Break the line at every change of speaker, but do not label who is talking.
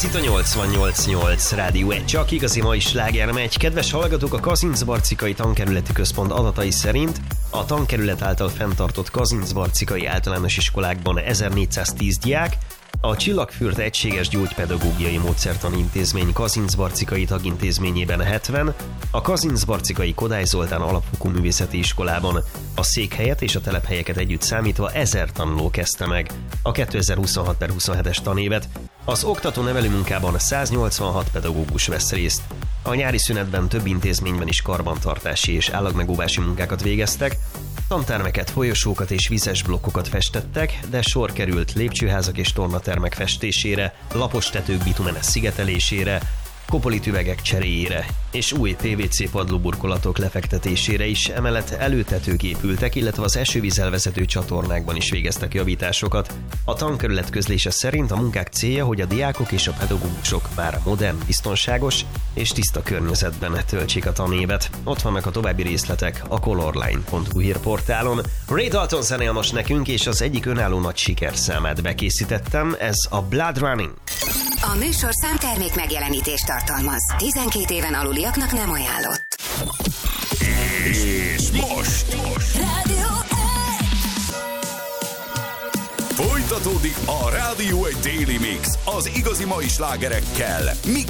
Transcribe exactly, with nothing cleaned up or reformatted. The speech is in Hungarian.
Ez itt a nyolcvannyolc nyolc Rádió egy, csak igazi mai sláger megy. Kedves hallgatók, a Kazincbarcikai Tankerületi Központ adatai szerint a tankerület által fenntartott kazincbarcikai általános iskolákban ezernégyszáztíz diák, a Csillagfürt Egységes Gyógypedagógiai Módszertani Intézmény Kazincbarcikai tagintézményében hetven, a Kazincbarcikai Kodály Zoltán Alapfokú Művészeti Iskolában a székhelyet és a telephelyeket együtt számítva ezer tanuló kezdte meg a kétezer-huszonhat per huszonhetes tanévet. Az oktató-nevelő munkában száznyolcvanhat pedagógus vesz részt. A nyári szünetben több intézményben is karbantartási és állagmegóvási munkákat végeztek, tantermeket, folyosókat és vizes blokkokat festettek, de sor került lépcsőházak és tornatermek festésére, lapos tetők bitumenes szigetelésére, kopolitüvegek cseréjére és új pé vé cé padlóburkolatok lefektetésére is, emellett előtetők épültek, illetve az esővízzel vezető csatornákban is végeztek javításokat. A tankerület közlése szerint a munkák célja, hogy a diákok és a pedagógusok már modern, biztonságos és tiszta környezetben töltsék a tanévet. Ott vannak a további részletek a colorline pont hu hírportálon. Ray Dalton zenél most nekünk, és az egyik önálló nagy sikerszámát bekészítettem, ez a Blood Running.
A műsorszám termék megjelenítést tartalmaz. tizenkét éven aluliaknak nem ajánlott.
És most, most.
Rádió
Folytatódik a Rádió egy Daily Mix az igazi mai slágerekkel, mix